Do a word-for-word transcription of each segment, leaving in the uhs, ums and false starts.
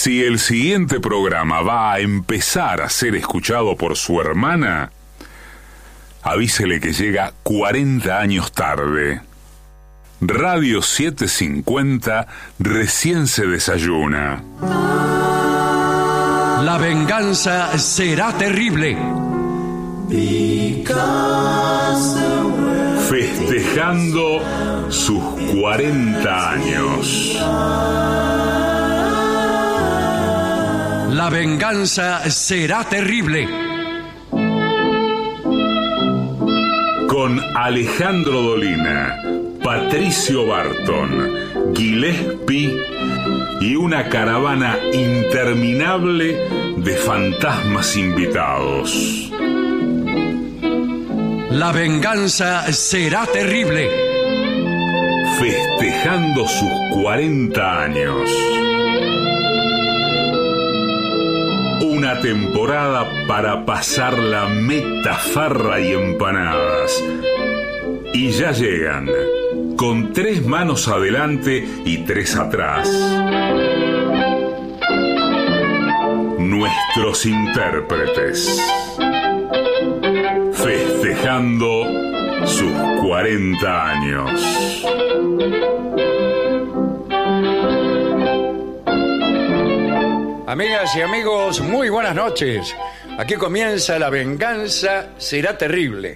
Si el siguiente programa va a empezar a ser escuchado por su hermana, avísele que llega cuarenta años tarde. Radio setecientos cincuenta recién se desayuna. La venganza será terrible. Festejando sus cuarenta años. La venganza será terrible. Con Alejandro Dolina, Patricio Barton, Gillespie y una caravana interminable de fantasmas invitados. La venganza será terrible. Festejando sus cuarenta años. Una temporada para pasar la meta, farra y empanadas. Y ya llegan, con tres manos adelante y tres atrás, nuestros intérpretes. Festejando sus cuarenta años. Amigas y amigos, muy buenas noches. Aquí comienza La venganza será terrible.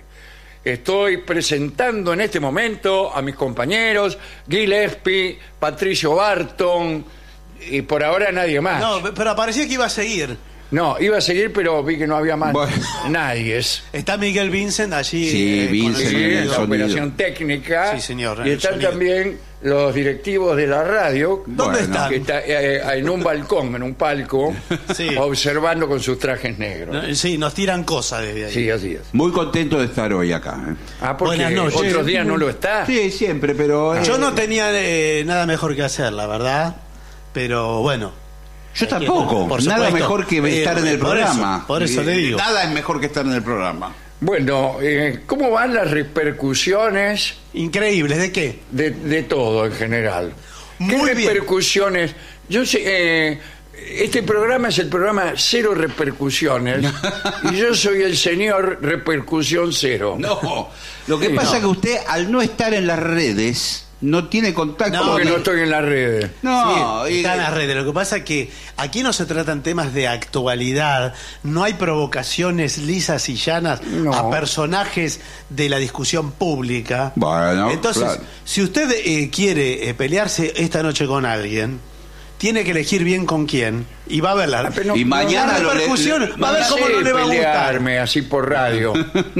Estoy presentando en este momento a mis compañeros Gillespie, Patricio Barton y por ahora nadie más. No, pero parecía que iba a seguir. No, iba a seguir, pero vi que no había más bueno. nadie. Está Miguel Vincent allí. Sí, eh, Vincent, con el Sí, el la sonido. operación técnica. Sí, señor, Y el están sonido. también los directivos de la radio. ¿Dónde Bueno. están? Que está eh, en un balcón, en un palco, Sí. observando con sus trajes negros. No, Sí, nos tiran cosas desde ahí. Sí, así es. Muy contento de estar hoy acá. ¿eh? Ah, porque Buenas noches. otros días no lo está. Sí, siempre, pero... eh, Yo no tenía eh, nada mejor que hacer, la verdad. Pero bueno. Yo tampoco. Por Nada supuesto. mejor que Eh, estar en el por eso, programa. por eso le Eh, digo. Nada es mejor que estar en el programa. Bueno, eh, ¿cómo van las repercusiones Increíbles, ¿de qué? de, de todo en general? ¿Qué Muy bien. repercusiones? Yo sé, eh, este programa es el programa Cero Repercusiones y yo soy el señor Repercusión Cero. No, lo que Sí, pasa no. es que usted, al no estar en las redes, no tiene contacto No, Porque con... no estoy en las redes. No, Sí, y- está en las redes. Lo que pasa es que aquí no se tratan temas de actualidad, no hay provocaciones lisas y llanas No. a personajes de la discusión pública. Bueno, Entonces, claro. si usted eh, quiere eh, pelearse esta noche con alguien, tiene que elegir bien con quién y va a ver la, Ah, pero no- Y mañana la lo le- repercusión, le- va a ver No cómo sé no le va a gustar. pelearme así por radio.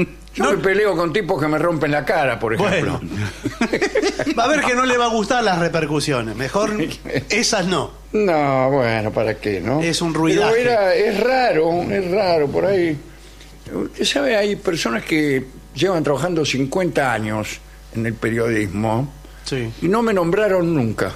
Yo me peleo con tipos que me rompen la cara, por ejemplo. Bueno, va a ver que no le va a gustar las repercusiones. Mejor esas no. No, bueno, ¿para qué, no? Es un ruidaje. Pero era, es raro, es raro, por ahí. Usted sabe, hay personas que llevan trabajando cincuenta años en el periodismo Sí, y no me nombraron nunca.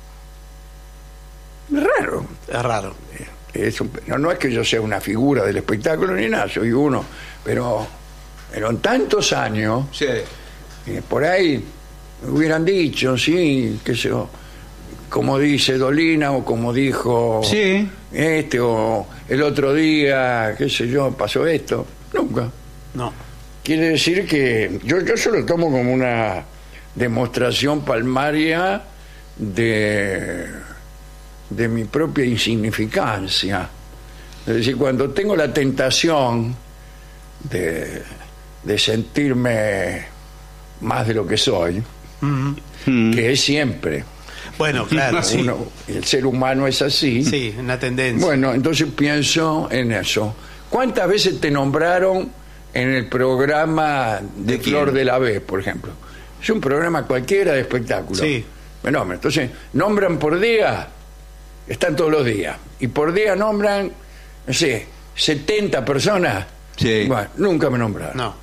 Es raro. es raro. Es un- no, no es que yo sea una figura del espectáculo ni nada, soy uno, pero, pero en tantos años, Sí. eh, por ahí me hubieran dicho, sí, qué sé yo, como dice Dolina o como dijo Sí. este o el otro día, qué sé yo, pasó esto. Nunca. No. Quiere decir que yo, yo se lo tomo como una demostración palmaria de, de mi propia insignificancia. Es decir, cuando tengo la tentación de, de sentirme más de lo que soy, que es siempre. Bueno, claro, sí. Uno- el ser humano es así. Sí, una tendencia. Bueno, entonces pienso en eso. ¿Cuántas veces te nombraron en el programa de, ¿De quién? Flor de la B, por ejemplo? Es un programa cualquiera de espectáculo. Sí. Bueno, entonces, nombran por día, están todos los días. Y por día nombran, no sé, setenta personas. Sí. Bueno, nunca me nombraron. No.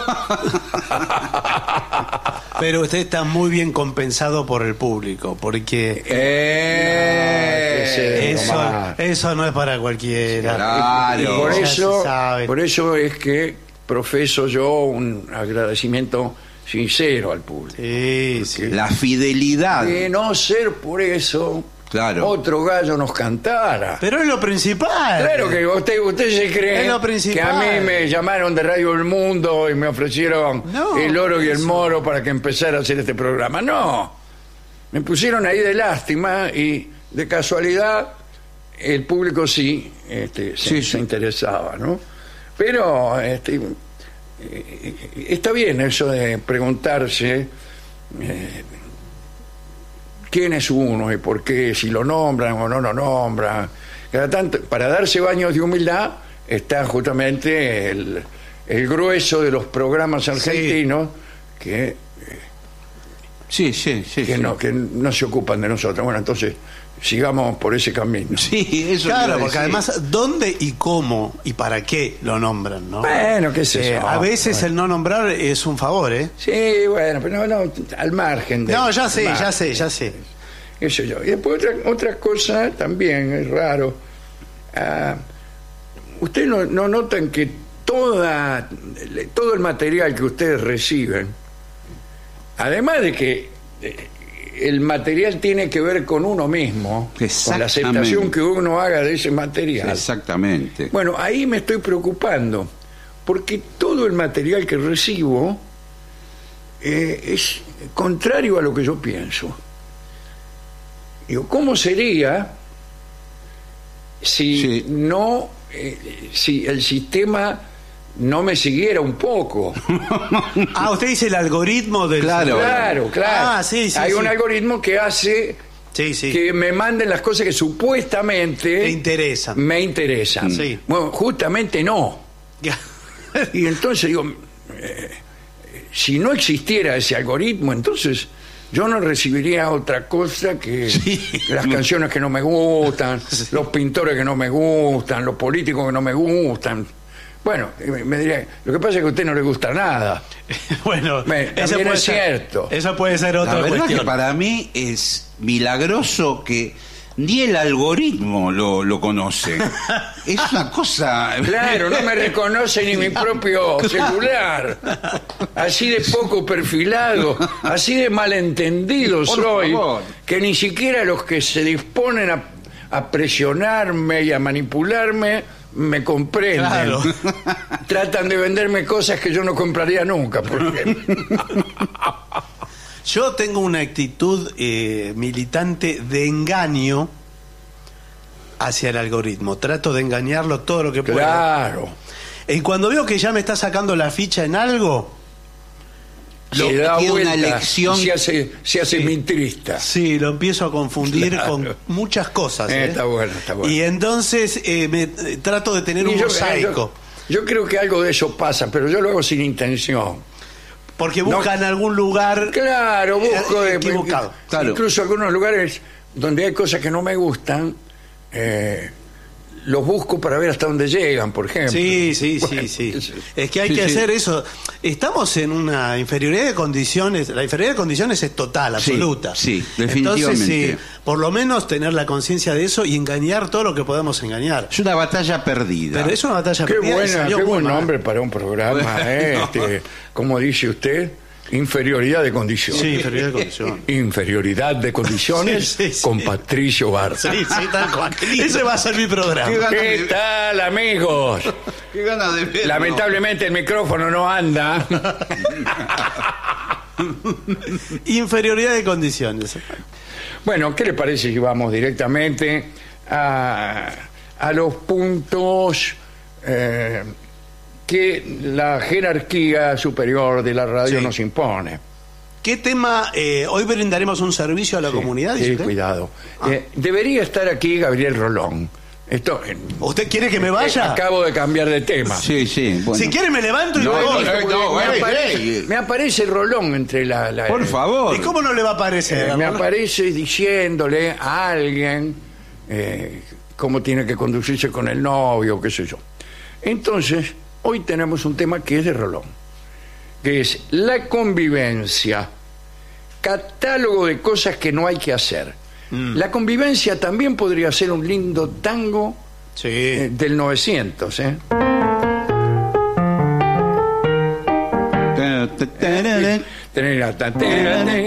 Pero usted está muy bien compensado por el público, porque Eh, que se- eso, nomás. eso no es para cualquiera. Claro. Y por Ya eso, se sabe. por eso es que profeso yo un agradecimiento sincero al público. Sí, sí. La fidelidad. De no ser por eso, Claro. otro gallo nos cantara. Pero es lo principal. Claro que usted, usted se cree Es lo que principal. a mí me llamaron de Radio El Mundo y me ofrecieron No, el oro y el eso. moro para que empezara a hacer este programa. No, me pusieron ahí de lástima y de casualidad el público sí, este, se, Sí, se sí. interesaba, ¿no? Pero este, eh, está bien eso de preguntarse eh, quién es uno y por qué, si lo nombran o no lo nombran. Cada tanto, para darse baños de humildad está justamente el, el grueso de los programas argentinos que, Sí, sí, sí. que, sí. no, que no se ocupan de nosotros. Bueno, entonces sigamos por ese camino. Sí, eso Claro, iba a porque decir. además, ¿dónde y cómo y para qué lo nombran, no? Bueno, qué sé Eh, yo. a veces Bueno. el no nombrar es un favor, ¿eh? Sí, bueno, pero no, no, al margen de... No, ya sé, al ya margen. sé, ya sé. Qué sé yo. Y después otra, otra cosa también es raro. Ah, ustedes no, no notan que toda, todo el material que ustedes reciben, además de que eh, el material tiene que ver con uno mismo, con la aceptación Exactamente. que uno haga de ese material. Exactamente. Bueno, ahí me estoy preocupando, porque todo el material que recibo eh, es contrario a lo que yo pienso. Digo, ¿cómo sería si Sí. no, eh, si el sistema no me siguiera un poco? Ah, usted dice el algoritmo del... Claro. Claro, claro. Ah, sí, sí, Hay sí. un algoritmo que hace Sí, sí. que me manden las cosas que supuestamente Te interesan. me interesan. Sí. Bueno, justamente no. Y entonces digo, eh, si no existiera ese algoritmo, entonces yo no recibiría otra cosa que las canciones que no me gustan, los pintores que no me gustan, los políticos que no me gustan. Bueno, me, me diría, lo que pasa es que a usted no le gusta nada. Bueno, Me- eso también puede es ser- cierto. Eso puede ser La otra verdad cuestión. que para mí es milagroso que ni el algoritmo lo, lo conoce. Es una cosa... Claro, no me reconoce ni mi propio celular. Así de poco perfilado, así de malentendido Por soy, favor. que ni siquiera los que se disponen a, a presionarme y a manipularme me comprenden. Claro. Tratan de venderme cosas que yo no compraría nunca, por ejemplo. Yo tengo una actitud eh, militante de engaño hacia el algoritmo. Trato de engañarlo todo lo que puedo. Claro. Y cuando veo que ya me está sacando la ficha en algo, Se da tiene una vuelta elección- y se hace, se hace mintrista. sí, lo empiezo a confundir Claro. con muchas cosas. Eh, ¿eh? está bueno, está bueno. Y entonces eh, me, eh, trato de tener Y un yo- mosaico. Yo, yo creo que algo de eso pasa, pero yo lo hago sin intención. Porque buscan algún lugar Claro, busco eh, de- equivocado. Claro. Incluso algunos lugares donde hay cosas que no me gustan, eh, los busco para ver hasta dónde llegan, por ejemplo. Sí, sí, Bueno, sí, sí. eso- Es que hay Sí, que sí. hacer eso. Estamos en una inferioridad de condiciones. La inferioridad de condiciones es total, Sí, absoluta. sí, definitivamente. Entonces, sí, por lo menos tener la conciencia de eso y engañar todo lo que podamos engañar. Es una batalla perdida. Pero es una batalla Qué perdida y buena, salió qué muy buen mal. nombre para un programa, eh, este, como dice usted, inferioridad de condiciones. Sí, inferioridad de condiciones. Inferioridad de condiciones Sí, sí, sí. con Patricio Barça. Sí, sí, tal cual. Ese va a ser mi programa. Qué ganas ¿Qué de- tal, amigos? Qué ganas de verlo. Lamentablemente el micrófono no anda. Inferioridad de condiciones. Bueno, ¿qué le parece si vamos directamente a, a los puntos eh, que la jerarquía superior de la radio Sí. nos impone? ¿Qué tema? eh, hoy brindaremos un servicio a la comunidad. Sí, dice usted? cuidado. Eh, debería estar aquí Gabriel Rolón. Esto, eh, ¿Usted quiere que me vaya? acabo de cambiar de tema. Sí, sí. Bueno. Si quiere me levanto y No, me voy. no, no, me, ey, aparece, ey. me aparece Rolón entre la... la- Por favor. ¿Y cómo no le va a parecer? Eh, me Rolón? aparece diciéndole a alguien eh, cómo tiene que conducirse con el novio, qué sé yo. Entonces, hoy tenemos un tema que es de Rolón, que es la convivencia, catálogo de cosas que no hay que hacer. La convivencia también podría ser un lindo tango Sí. eh, del novecientos, ¿eh? Ta, ta, tarara. Tener la- ta- te-